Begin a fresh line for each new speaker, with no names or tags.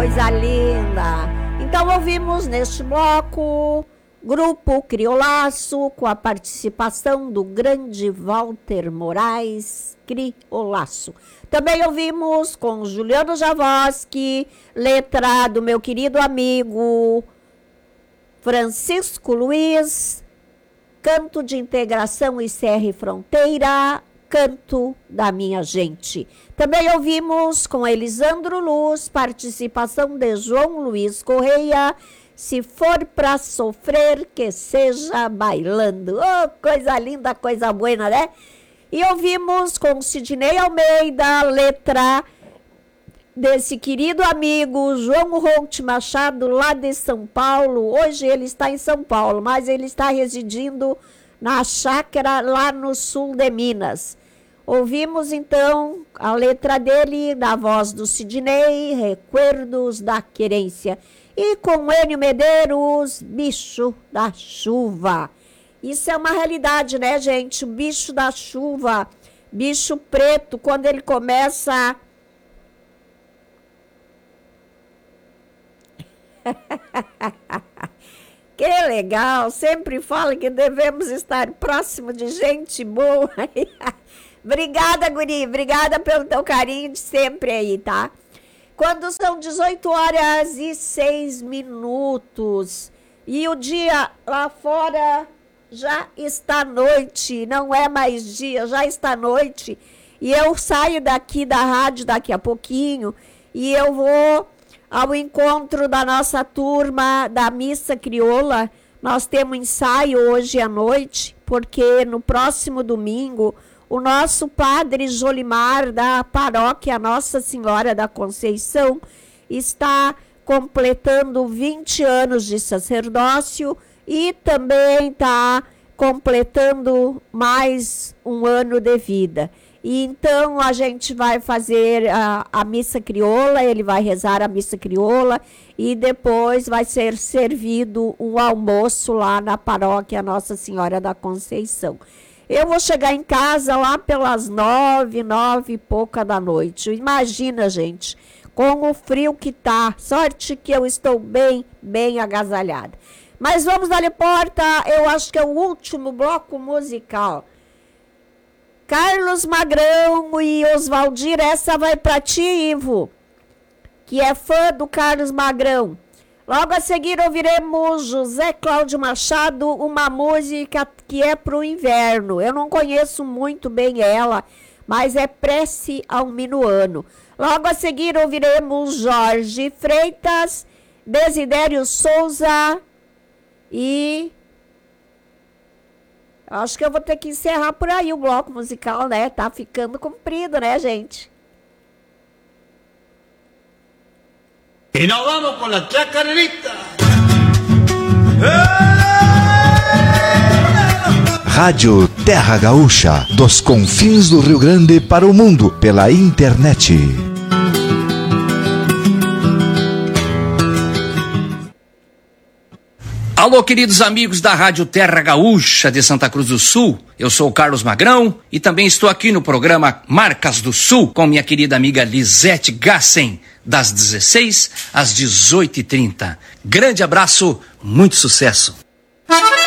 coisa linda! Então ouvimos neste bloco Grupo Criolaço, com a participação do grande Walter Moraes, Criolaço. Também ouvimos com Juliano Javoski, letra do meu querido amigo Francisco Luiz, Canto de Integração e Serra e Fronteira, Canto da Minha Gente. Também ouvimos com Elisandro Luz, participação de João Luiz Correia, Se For Pra Sofrer, Que Seja Bailando. Oh, coisa linda, coisa buena, né? E ouvimos com Sidney Almeida, letra desse querido amigo João Holt Machado, lá de São Paulo. Hoje ele está em São Paulo, mas ele está residindo na chácara lá no sul de Minas. Ouvimos então a letra dele, na voz do Sidney, Recuerdos da Querência. E com Enio Medeiros, Bicho da Chuva. Isso é uma realidade, né, gente? O bicho da chuva, bicho preto, quando ele começa... Que legal, sempre falo que devemos estar próximo de gente boa. Obrigada, guri, obrigada pelo teu carinho de sempre aí, tá? Quando são 18h06 e o dia lá fora já está noite, não é mais dia, já está noite, e eu saio daqui da rádio daqui a pouquinho e eu vou ao encontro da nossa turma da Missa Crioula. Nós temos ensaio hoje à noite, porque no próximo domingo o nosso padre Jolimar, da paróquia Nossa Senhora da Conceição, está completando 20 anos de sacerdócio e também está completando mais um ano de vida. E então a gente vai fazer a missa crioula, ele vai rezar a missa crioula e depois vai ser servido um almoço lá na paróquia Nossa Senhora da Conceição. Eu vou chegar em casa lá pelas 9 e pouca da noite. Imagina, gente, com o frio que tá. Sorte que eu estou bem agasalhada. Mas vamos dar porta, eu acho que é o último bloco musical. Carlos Magrão e Oswaldir, essa vai para ti, Ivo, que é fã do Carlos Magrão. Logo a seguir ouviremos José Cláudio Machado, uma música que é para o inverno. Eu não conheço muito bem ela, mas é Prece ao Minuano. Logo a seguir ouviremos Jorge Freitas, Desidério Souza e... acho que eu vou ter que encerrar por aí o bloco musical, né? Tá ficando comprido, né, gente?
Y nos vamos con la chacarerita.
Rádio Terra Gaúcha, dos confins do Rio Grande para o mundo, pela internet.
Alô, queridos amigos da Rádio Terra Gaúcha de Santa Cruz do Sul, eu sou o Carlos Magrão e também estou aqui no programa Marcas do Sul com minha querida amiga Lisete Gassen, das 16 às 18h30. Grande abraço, muito sucesso!